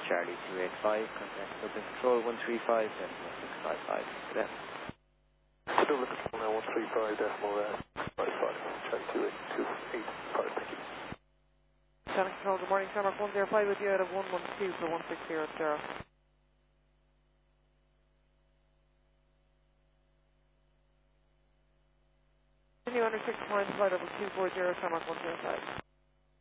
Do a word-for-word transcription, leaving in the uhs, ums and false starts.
Charlie two eight five, contact Dublin Control one three five decimal six five five. Good day. Dublin Control now one three five decimal five five, Charlie two eight two eight five, thank you. Channel Control, good morning, Shamrock one zero five with you out of one one two for one six zero zero. Continue under six times, flight over two four zero, Shamrock one zero five.